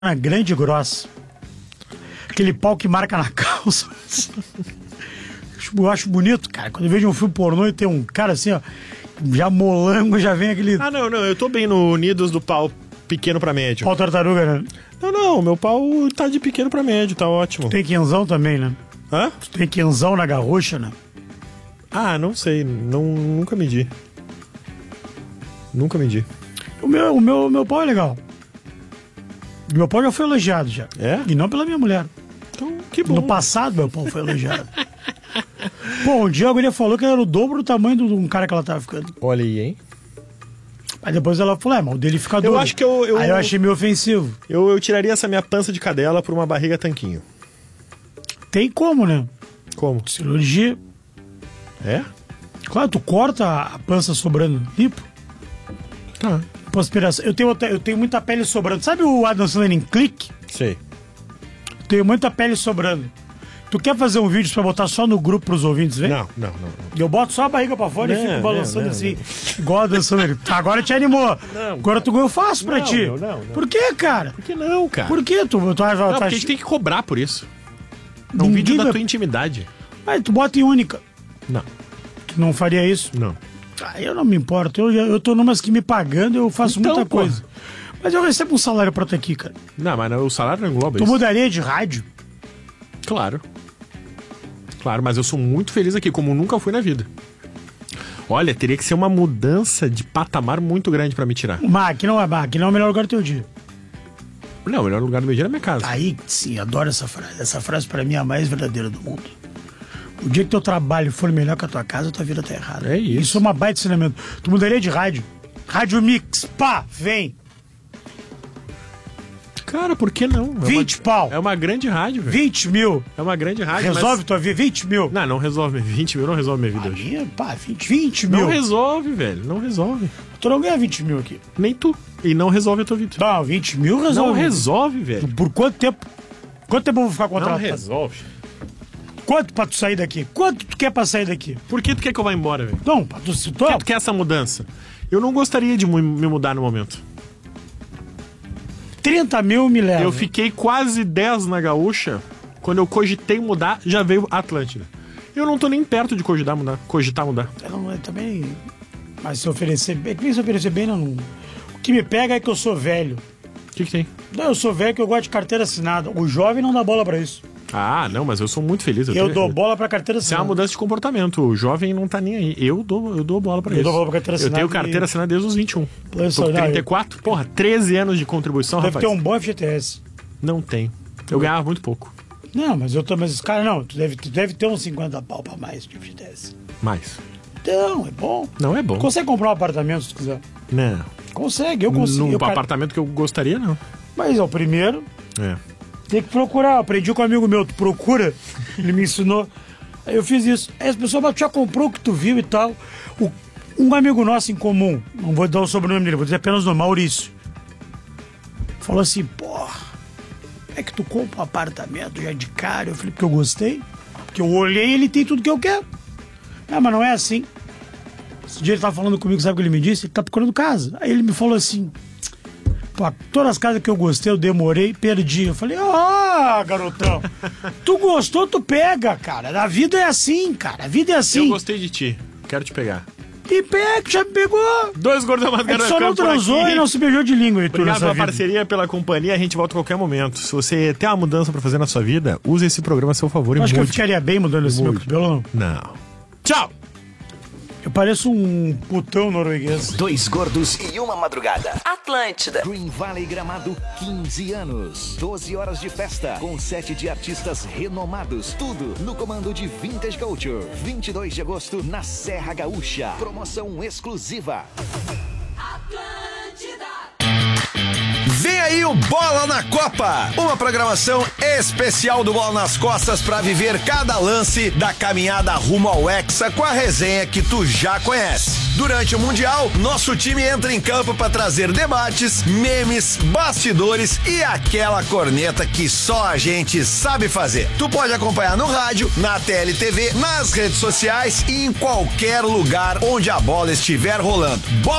grande e grossa. Aquele pau que marca na calça. Eu acho bonito, cara. Quando eu vejo um filme pornô e tem um cara assim, ó, já molango, já vem aquele... Ah, não, eu tô bem no Unidos do pau pequeno pra médio. Pau tartaruga, né? Não, meu pau tá de pequeno pra médio, tá ótimo. Tu tem quinzão também, né? Hã? Tu tem quinzão na garrucha, né? Ah, não sei, nunca medi. Nunca medi. O meu pau é legal. Meu pau já foi elogiado, já. É? E não pela minha mulher. Então, que bom. No passado, meu pau foi elogiado. Pô, um dia a guria falou que era o dobro do tamanho de um cara que ela tava ficando. Olha aí, hein? Aí depois ela falou, mas o dele fica duro. Eu acho que eu... Aí eu achei meio ofensivo. Eu tiraria essa minha pança de cadela por uma barriga tanquinho. Tem como, né? Como? Cirurgia. É? Claro, tu corta a pança sobrando. Lipo. Tá. Aspiração. Eu tenho muita pele sobrando. Sabe o Adam Sandler em Clique? Sei. Tenho muita pele sobrando. Tu quer fazer um vídeo pra botar só no grupo pros ouvintes, ver? Não. Eu boto só a barriga pra fora e fico balançando assim. Igual a Dan Sandler. Tá, agora te animou. Não, agora eu faço pra ti. Não. Por que, cara? Por que não, cara? Por que tu Não, porque a gente tem que cobrar por isso. É um Ninguém vídeo da vai... tua intimidade. Mas tu bota em única. Não. Tu não faria isso? Não. Ah, eu não me importo. Eu tô numas que me pagando, eu faço Então, muita coisa. Mas eu recebo um salário pra estar aqui, cara. Não, mas o salário não engloba Tu isso. mudaria de rádio? Claro. Claro, mas eu sou muito feliz aqui, como nunca fui na vida. Olha, teria que ser uma mudança de patamar muito grande pra me tirar. Mas aqui não é o melhor lugar do teu dia. Não, o melhor lugar do meu dia é a minha casa. Aí, sim, adoro essa frase. Essa frase pra mim é a mais verdadeira do mundo. O dia que teu trabalho for melhor que a tua casa, tua vida tá errada. É isso. Isso é uma baita ensinamento. Tu mudaria de rádio. Rádio Mix, pá, vem. Cara, por que não? 20 pau. É uma grande rádio, velho. 20 mil. É uma grande rádio, Resolve tua vida, 20 mil. Não resolve. 20 mil não resolve minha vida hoje. Minha, pá, 20 mil. Não resolve, velho. Não resolve. Tu não ganha 20 mil aqui. Nem tu. E não resolve a tua vida. Não, 20 mil resolve. Não resolve, velho. Por quanto tempo? Quanto tempo eu vou ficar Não contratado? resolve. Quanto pra tu sair daqui? Quanto tu quer pra sair daqui? Por que tu quer que eu vá embora, velho? Não, pra tu se... Por que tu quer essa mudança? Eu não gostaria de me mudar no momento. 30 mil me leva. Eu fiquei quase 10 na Gaúcha. Quando eu cogitei mudar, já veio a Atlântida. Eu não tô nem perto de cogitar mudar. Eu também... Mas se oferecer bem... Se oferecer bem, não... O que me pega é que eu sou velho. O que tem? Não, eu sou velho que eu gosto de carteira assinada. O jovem não dá bola pra isso. Ah, não, mas eu sou muito feliz. Eu dou bola pra carteira Isso é assinada. uma mudança de comportamento. O jovem não tá nem aí. Eu dou bola pra isso. Eu dou bola pra carteira assinada. Eu tenho carteira assinada desde os 21. Plano Tô com saudável. 34. Porra, 13 anos de contribuição, Deve rapaz. ter um bom FGTS. Não tem. Eu ganhava muito pouco. Não, mas eu tô... Mas, cara, não. Tu deve ter uns 50 pau pra mais de FGTS. Mais. Então, é bom. Não é bom. Tu consegue comprar um apartamento se tu quiser. Não. Consegue, eu consigo. No apartamento que eu gostaria, não. Mas é o primeiro. É. Tem que procurar. Eu aprendi com um amigo meu. Tu procura. Ele me ensinou. Aí eu fiz isso. Aí as pessoas, mas tu já comprou o que tu viu e tal. Um amigo nosso em comum, não vou dar o sobrenome dele, vou dizer apenas o nome, Maurício. Falou assim, porra, é que tu compra um apartamento já de cara? Eu falei, porque eu gostei. Porque eu olhei e ele tem tudo que eu quero. Ah, mas não é assim. Esse dia ele tava falando comigo, sabe o que ele me disse? Ele tá procurando casa. Aí ele me falou assim, pô, todas as casas que eu gostei, eu demorei, perdi. Eu falei, garotão, tu gostou, tu pega, cara. A vida é assim, cara. A vida é assim. Eu gostei de ti. Quero te pegar. E pega, já me pegou. Dois gordos mais É que só não transou e não se beijou de língua. Obrigado pela parceria, pela companhia. A gente volta a qualquer momento. Se você tem uma mudança pra fazer na sua vida, use esse programa a seu favor. Eu acho que eu ficaria bem mudando esse meu cabelo, não? Não. Tchau! Eu pareço um putão norueguês. Dois gordos e uma madrugada. Atlântida. Green Valley Gramado, 15 anos. 12 horas de festa, com 7 de artistas renomados. Tudo no comando de Vintage Culture. 22 de agosto, na Serra Gaúcha. Promoção exclusiva. Atlântida. Vem aí o Bola na Copa, uma programação especial do Bola nas Costas para viver cada lance da caminhada rumo ao Hexa com a resenha que tu já conhece. Durante o Mundial, nosso time entra em campo para trazer debates, memes, bastidores e aquela corneta que só a gente sabe fazer. Tu pode acompanhar no rádio, na TLTV, nas redes sociais e em qualquer lugar onde a bola estiver rolando. Bola